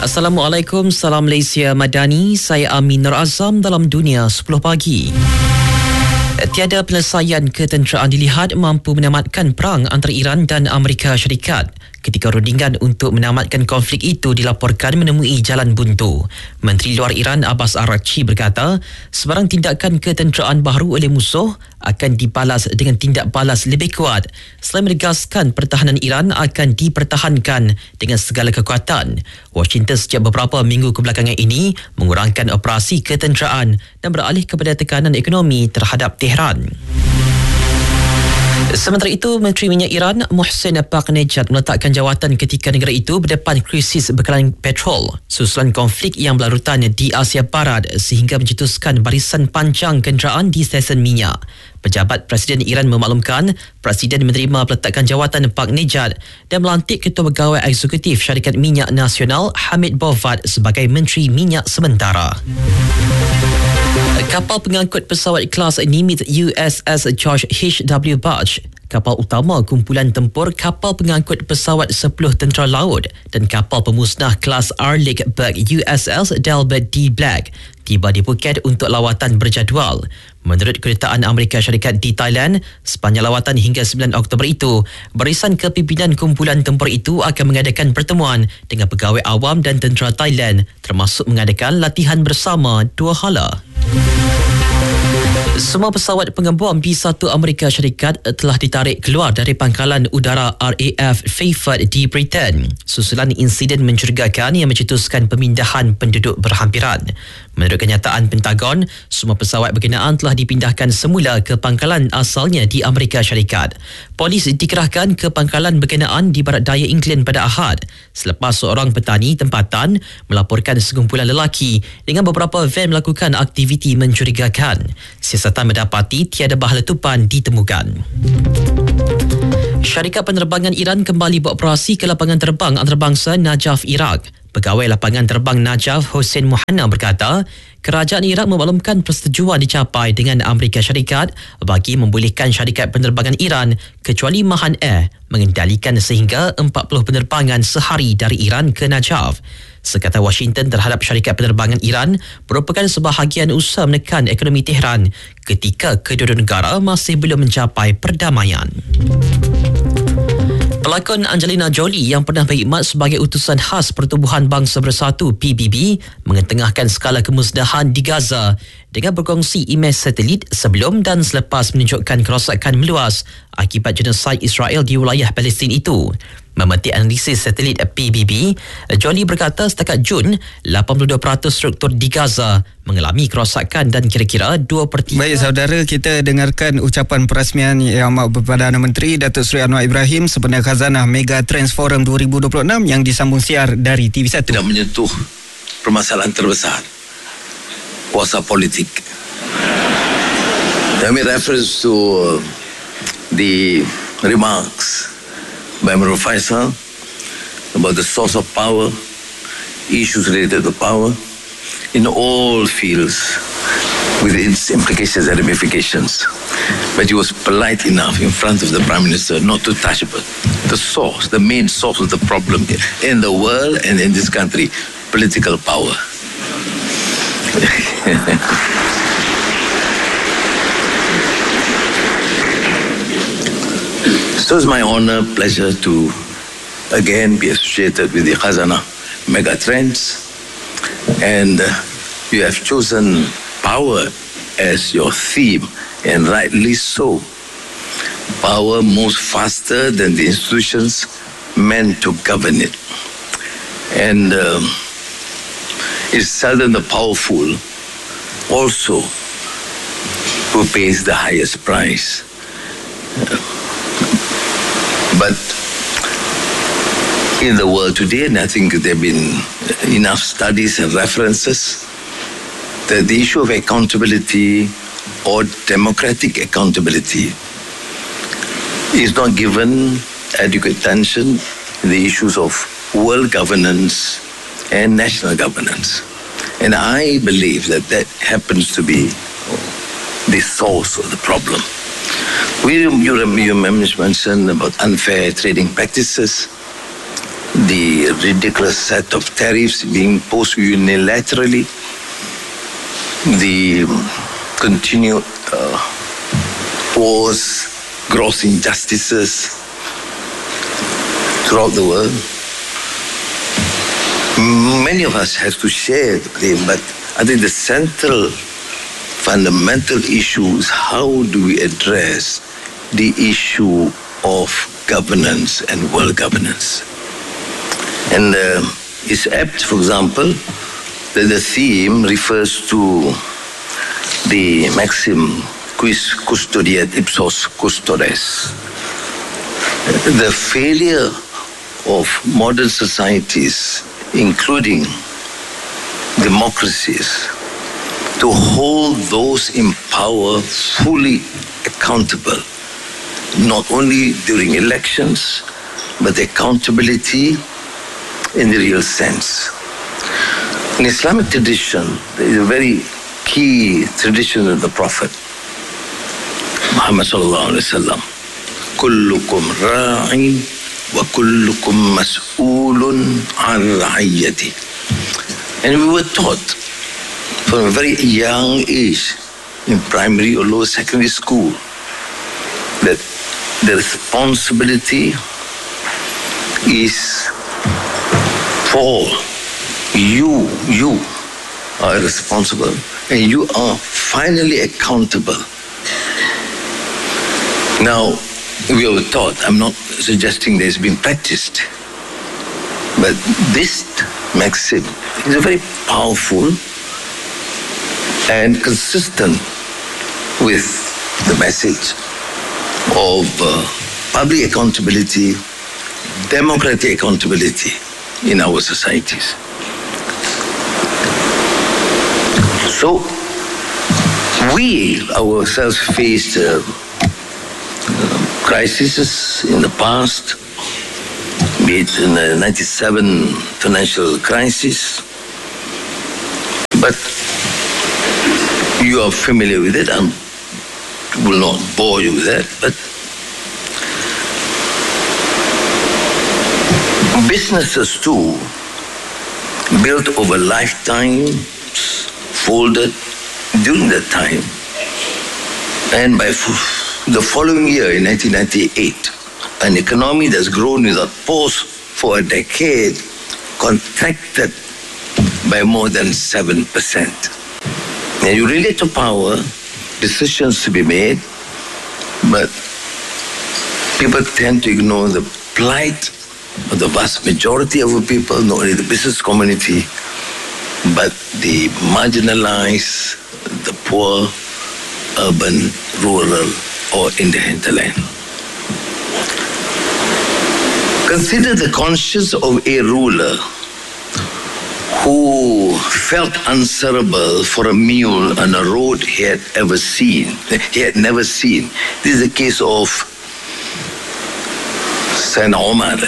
Assalamualaikum, salam Malaysia Madani. Saya Amin Nur Azam dalam Dunia 10 Pagi. Tiada penyelesaian ketenteraan dilihat mampu menamatkan perang antara Iran dan Amerika Syarikat. Ketika rundingan untuk menamatkan konflik itu dilaporkan menemui jalan buntu. Menteri Luar Iran Abbas Araghchi berkata, sebarang tindakan ketenteraan baharu oleh musuh akan dibalas dengan tindak balas lebih kuat. Selain menegaskan pertahanan Iran akan dipertahankan dengan segala kekuatan. Washington sejak beberapa minggu kebelakangan ini mengurangkan operasi ketenteraan dan beralih kepada tekanan ekonomi terhadap Tehran. Sementara itu, Menteri Minyak Iran Mohsen Paknejad meletakkan jawatan ketika negara itu berdepan krisis bekalan petrol susulan konflik yang berlarutan di Asia Barat sehingga mencetuskan barisan panjang kenderaan di stesen minyak. Pejabat Presiden Iran memaklumkan Presiden menerima peletakan jawatan Paknejad dan melantik Ketua Pegawai Eksekutif Syarikat Minyak Nasional Hamid Bovad sebagai Menteri Minyak sementara. Kapal pengangkut pesawat kelas Nimitz USS George H.W. Bush, kapal utama kumpulan tempur kapal pengangkut pesawat 10 tentera laut dan kapal pemusnah kelas Arleigh Burke USS Delbert D. Black tiba di Phuket untuk lawatan berjadual. Menurut Kedutaan Amerika Syarikat di Thailand, sepanjang lawatan hingga 9 Oktober itu, barisan kepimpinan kumpulan tempur itu akan mengadakan pertemuan dengan pegawai awam dan tentera Thailand termasuk mengadakan latihan bersama dua hala. Semua pesawat pengebom B-1 Amerika Syarikat telah ditarik keluar dari pangkalan udara RAF Fairford di Britain susulan insiden mencurigakan yang mencetuskan pemindahan penduduk berhampiran. Menurut kenyataan Pentagon, semua pesawat berkenaan telah dipindahkan semula ke pangkalan asalnya di Amerika Syarikat. Polis dikerahkan ke pangkalan berkenaan di barat daya England pada Ahad selepas seorang petani tempatan melaporkan sekumpulan lelaki dengan beberapa van melakukan aktiviti mencurigakan. Siasatan mendapati tiada bahan letupan ditemukan. Syarikat penerbangan Iran kembali beroperasi ke lapangan terbang antarabangsa Najaf, Iraq. Pegawai lapangan terbang Najaf, Hossein Muhanna berkata, kerajaan Iraq memaklumkan persetujuan dicapai dengan Amerika Syarikat bagi membolehkan syarikat penerbangan Iran kecuali Mahan Air mengendalikan sehingga 40 penerbangan sehari dari Iran ke Najaf. Sekatan Washington terhadap syarikat penerbangan Iran merupakan sebahagian usaha menekan ekonomi Tehran ketika kedua-dua negara masih belum mencapai perdamaian. Pelakon Angelina Jolie yang pernah berkhidmat sebagai utusan khas Pertubuhan Bangsa Bersatu PBB mengetengahkan skala kemusnahan di Gaza dengan berkongsi imej satelit sebelum dan selepas menunjukkan kerosakan meluas akibat genosid Israel di wilayah Palestin itu. Memetik analisis satelit PBB, Jolie berkata setakat Jun, 82% struktur di Gaza mengalami kerosakan dan kira-kira 2/3. Baik saudara, kita dengarkan ucapan perasmian Yang Amat Perdana Menteri Datuk Seri Anwar Ibrahim sempena Khazanah Mega Trends Forum 2026 yang disambung siar dari TV1. Tidak menyentuh permasalahan terbesar, kuasa politik. I made reference to the remarks by Amir Faisal about the source of power, issues related to power in all fields with its implications and ramifications. But he was polite enough in front of the Prime Minister not to touch upon the source, the main source of the problem in the world and in this country, political power. So it's my honor, pleasure to again be associated with the Khazanah Mega Trends, and you have chosen power as your theme, and rightly so. Power moves faster than the institutions meant to govern it, and it's seldom the powerful also who pays the highest price. But in the world today, and I think there have been enough studies and references, that the issue of accountability or democratic accountability is not given adequate attention in the issues of world governance and national governance. And I believe that that happens to be the source of the problem. You mentioned about unfair trading practices. the ridiculous set of tariffs being imposed unilaterally, the continued wars, gross injustices throughout the world. Many of us have to share the blame, but I think the central fundamental issue is how do we address the issue of governance and world governance. And it's apt, for example, that the theme refers to the maxim quis custodiet ipsos custodes. The failure of modern societies, including democracies, to hold those in power fully accountable, not only during elections, but accountability in the real sense. In Islamic tradition, there is a very key tradition of the Prophet Muhammad sallallahu alaihi wasallam. Kullukum ra'in wa kullukum mas'ulun an ra'iyyati. And we were taught from a very young age, in primary or lower secondary school, that the responsibility is for you. You are responsible and you are finally accountable. Now, we were taught, I'm not suggesting that it's been practiced, but this maxim is a very powerful and consistent with the message of public accountability, democratic accountability in our societies. So, we ourselves faced crises in the past, be it in the 97 financial crisis, but you are familiar with it. I will not bore you with that, but businesses too, built over lifetimes, folded during that time, and by the following year, in 1998, an economy that's grown without pause for a decade contracted by more than 7%. Now, you relate to power, decisions to be made, but people tend to ignore the plight of the vast majority of the people, not only the business community, but the marginalized, the poor, urban, rural, or in the hinterland. Consider the conscience of a ruler who felt answerable for a mule on a road he had never seen. This is the case of Sayyidina Omar.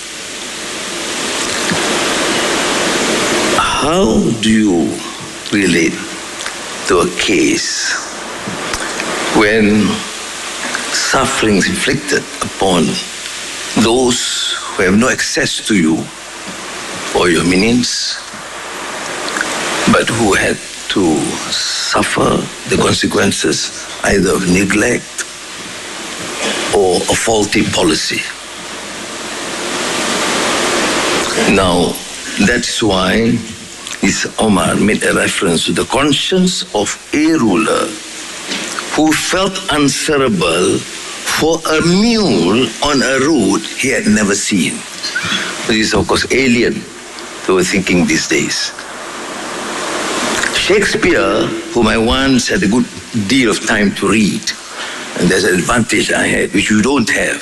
How do you relate to a case when suffering is inflicted upon those who have no access to you or your minions, but who had to suffer the consequences either of neglect or a faulty policy? Now, that's why Omar made a reference to the conscience of a ruler who felt answerable for a mule on a route he had never seen. This is, of course, alien to our thinking these days. Shakespeare, whom I once had a good deal of time to read, and there's an advantage I had, which you don't have,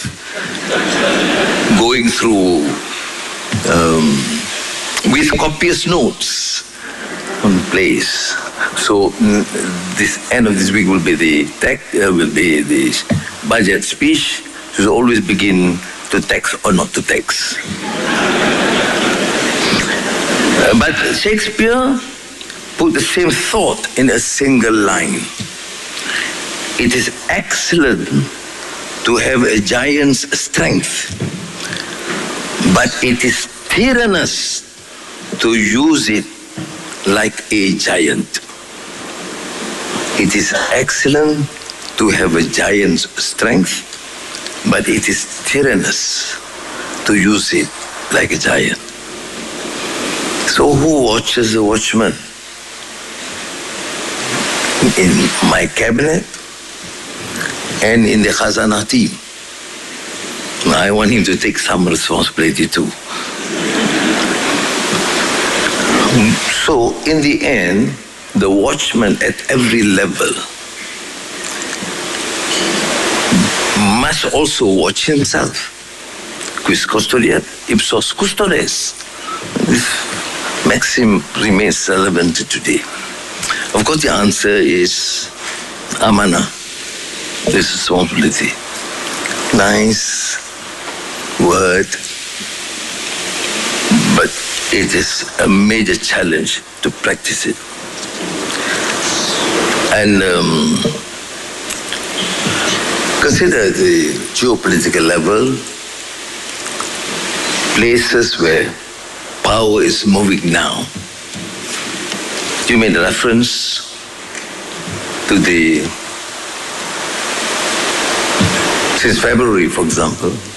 going through with copious notes on plays. So this end of this week will be the budget speech. So always begin to text or not to text. But Shakespeare put the same thought in a single line. It is excellent to have a giant's strength, but it is tyrannous to use it like a giant. It is excellent to have a giant's strength, but it is tyrannous to use it like a giant. So who watches the watchman? In my cabinet and in the Khazanah team. I want him to take some responsibility too. So in the end, the watchman at every level must also watch himself. Quis custodiet, ipsos custodes. This maxim remains relevant today. Of course, the answer is amanah, this responsibility. Nice word, but it is a major challenge to practice it. And consider the geopolitical level, places where power is moving now. You made reference to since February, for example,